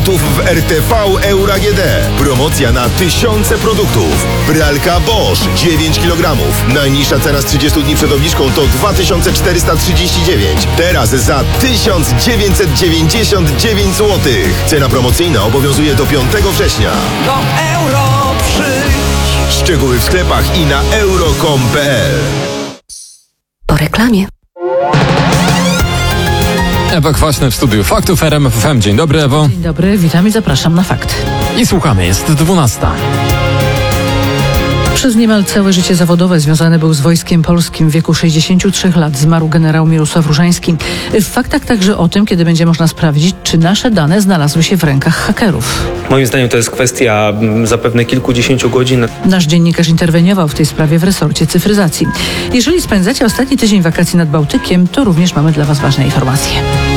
W RTV Euro AGD. Promocja na tysiące produktów. Pralka Bosch 9 kg. Najniższa cena z 30 dni przed obniżką to 2439. Teraz za 1999 zł. Cena promocyjna obowiązuje do 5 września. Do Euro przyjdź. Szczegóły w sklepach i na euro.com.pl. Po reklamie. Ewa Kwaśny w studiu Faktów RMF FM. Dzień dobry, Ewo. Dzień dobry, witam i zapraszam na Fakt. I słuchamy, jest 12. Przez niemal całe życie zawodowe związany był z Wojskiem Polskim. W wieku 63 lat zmarł generał Mirosław Różański. W Faktach także o tym, kiedy będzie można sprawdzić, czy nasze dane znalazły się w rękach hakerów. Moim zdaniem to jest kwestia zapewne kilkudziesięciu godzin. Nasz dziennikarz interweniował w tej sprawie w resorcie cyfryzacji. Jeżeli spędzacie ostatni tydzień wakacji nad Bałtykiem, to również mamy dla Was ważne informacje.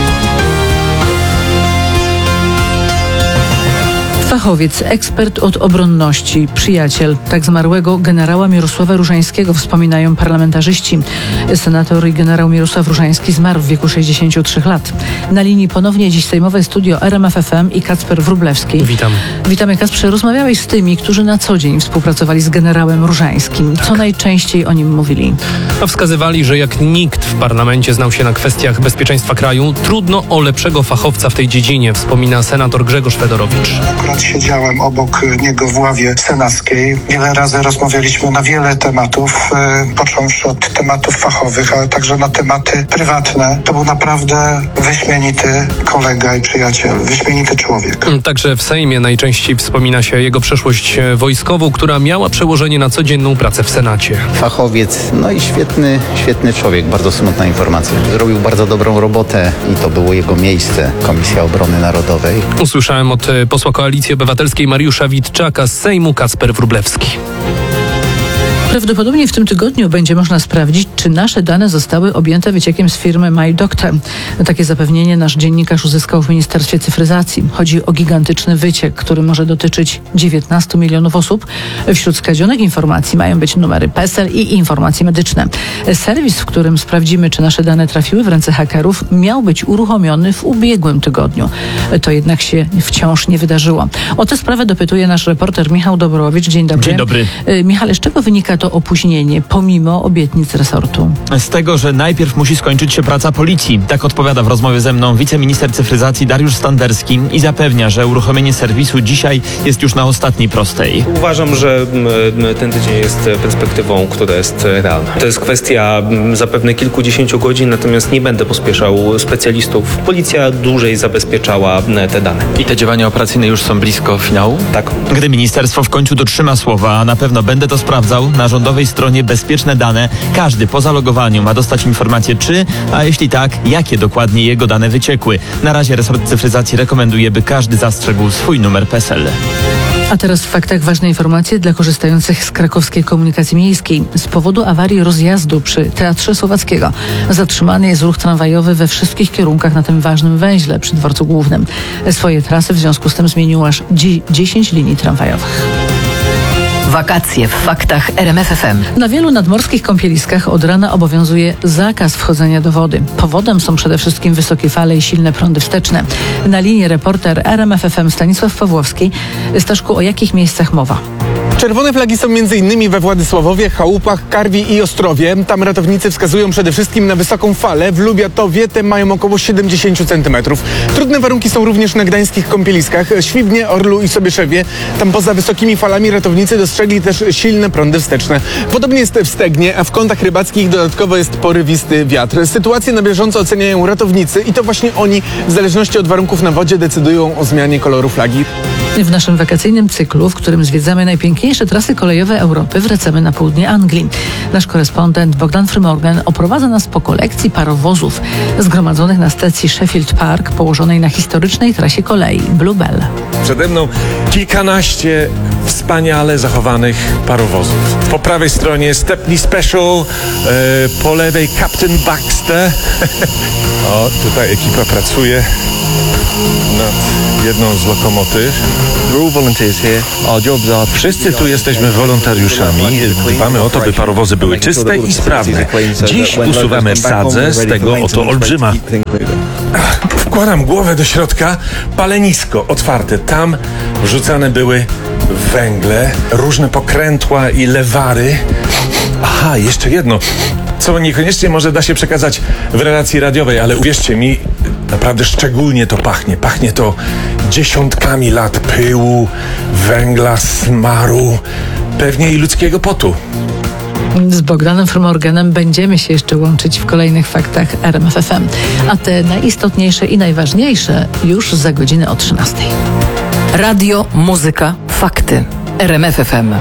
Fachowiec, ekspert od obronności, przyjaciel tak zmarłego generała Mirosława Różańskiego, wspominają parlamentarzyści. Senator i generał Mirosław Różański zmarł w wieku 63 lat. Na linii ponownie dziś sejmowe studio RMF FM i Kacper Wróblewski. Witam. Witamy, Kacprze. Rozmawiałeś z tymi, którzy na co dzień współpracowali z generałem Różańskim. Co najczęściej o nim mówili? Wskazywali, że jak nikt w parlamencie znał się na kwestiach bezpieczeństwa kraju, trudno o lepszego fachowca w tej dziedzinie, wspomina senator Grzegorz Fedorowicz. Akurat siedziałem obok niego w ławie senackiej. Wiele razy rozmawialiśmy na wiele tematów, począwszy od tematów fachowych, ale także na tematy prywatne. To był naprawdę wyśmienity kolega i przyjaciel, wyśmienity człowiek. Także w Sejmie najczęściej wspomina się jego przeszłość wojskową, która miała przełożenie na codzienną pracę w Senacie. Fachowiec, no i świetny człowiek, bardzo smutna informacja. Zrobił bardzo dobrą robotę i to było jego miejsce, Komisja Obrony Narodowej. Usłyszałem od posła Koalicji Obywatelskiej Mariusza Witczaka z Sejmu Kacper Wróblewski. Prawdopodobnie w tym tygodniu będzie można sprawdzić, czy nasze dane zostały objęte wyciekiem z firmy MyDoctor. Takie zapewnienie nasz dziennikarz uzyskał w Ministerstwie Cyfryzacji. Chodzi o gigantyczny wyciek, który może dotyczyć 19 milionów osób. Wśród skradzionych informacji mają być numery PESEL i informacje medyczne. Serwis, w którym sprawdzimy, czy nasze dane trafiły w ręce hakerów, miał być uruchomiony w ubiegłym tygodniu. To jednak się wciąż nie wydarzyło. O tę sprawę dopytuje nasz reporter Michał Dobrowicz. Dzień dobry. Dzień dobry. Michale, z czego wynika to opóźnienie, pomimo obietnic resortu? Z tego, że najpierw musi skończyć się praca policji. Tak odpowiada w rozmowie ze mną wiceminister cyfryzacji Dariusz Standerski i zapewnia, że uruchomienie serwisu dzisiaj jest już na ostatniej prostej. Uważam, że ten tydzień jest perspektywą, która jest realna. To jest kwestia zapewne kilkudziesięciu godzin, natomiast nie będę pospieszał specjalistów. Policja dłużej zabezpieczała te dane. I te działania operacyjne już są blisko finału? Tak. Gdy ministerstwo w końcu dotrzyma słowa, a na pewno będę to sprawdzał, na rządowej stronie Bezpieczne Dane każdy po zalogowaniu ma dostać informację czy, a jeśli tak, jakie dokładnie jego dane wyciekły. Na razie resort cyfryzacji rekomenduje, by każdy zastrzegł swój numer PESEL. A teraz w Faktach ważne informacje dla korzystających z krakowskiej komunikacji miejskiej. Z powodu awarii rozjazdu przy Teatrze Słowackiego zatrzymany jest ruch tramwajowy we wszystkich kierunkach na tym ważnym węźle przy dworcu głównym. Swoje trasy w związku z tym zmienił aż 10 linii tramwajowych. Wakacje w Faktach RMF FM. Na wielu nadmorskich kąpieliskach od rana obowiązuje zakaz wchodzenia do wody. Powodem są przede wszystkim wysokie fale i silne prądy wsteczne. Na linii reporter RMF FM Stanisław Pawłowski. Staszku, o jakich miejscach mowa? Czerwone flagi są m.in. we Władysławowie, Chałupach, Karwi i Ostrowie. Tam ratownicy wskazują przede wszystkim na wysoką falę. W Lubiatowie te mają około 70 cm. Trudne warunki są również na gdańskich kąpieliskach, Świdnie, Orlu i Sobieszewie. Tam poza wysokimi falami ratownicy dostrzegli też silne prądy wsteczne. Podobnie jest w Stegnie, a w kątach rybackich dodatkowo jest porywisty wiatr. Sytuację na bieżąco oceniają ratownicy i to właśnie oni w zależności od warunków na wodzie decydują o zmianie koloru flagi. W naszym wakacyjnym cyklu, w którym zwiedzamy najpiękniejsze trasy kolejowe Europy, wracamy na południe Anglii. Nasz korespondent Bogdan Frymorgan oprowadza nas po kolekcji parowozów zgromadzonych na stacji Sheffield Park, położonej na historycznej trasie kolei Bluebell. Przede mną kilkanaście wspaniale zachowanych parowozów. Po prawej stronie Stepney Special, po lewej Captain Baxter. O, tutaj ekipa pracuje nad jedną z lokomotyw. Wszyscy tu jesteśmy wolontariuszami. Dbamy o to, by parowozy były czyste i sprawne. Dziś usuwamy sadzę z tego oto olbrzyma. Wkładam głowę do środka, palenisko otwarte. Tam wrzucane były węgle, różne pokrętła i lewary. Aha, jeszcze jedno, co niekoniecznie może da się przekazać w relacji radiowej, ale uwierzcie mi, naprawdę szczególnie to pachnie. Pachnie to dziesiątkami lat pyłu, węgla, smaru, pewnie i ludzkiego potu. Z Bogdanem Fromorganem będziemy się jeszcze łączyć w kolejnych faktach RMF FM. A te najistotniejsze i najważniejsze już za godzinę o 13:00. Radio, muzyka, fakty. RMF FM.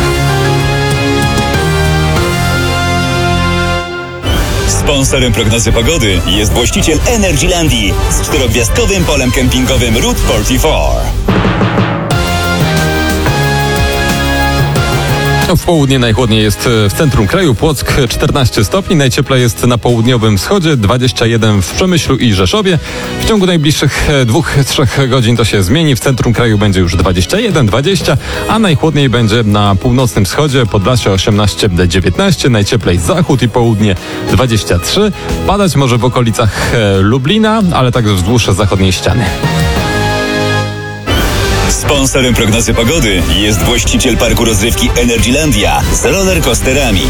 Sponsorem prognozy pogody jest właściciel Energylandii z 4-gwiazdkowym polem kempingowym Route 44. W południe najchłodniej jest w centrum kraju, Płock 14 stopni, najcieplej jest na południowym wschodzie, 21 w Przemyślu i Rzeszowie. W ciągu najbliższych 2-3 godzin to się zmieni, w centrum kraju będzie już 21-20, a najchłodniej będzie na północnym wschodzie, Podlasie 18-19, najcieplej zachód i południe 23. Padać może w okolicach Lublina, ale także wzdłuż zachodniej ściany. Sponsorem prognozy pogody jest właściciel parku rozrywki Energylandia z rollercoasterami.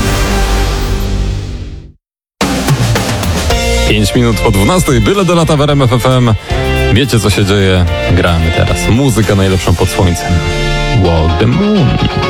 5 minut po 12, byle do lata w RMF FM. Wiecie co się dzieje? Gramy teraz. Muzyka najlepszą pod słońcem. Walk the Moon.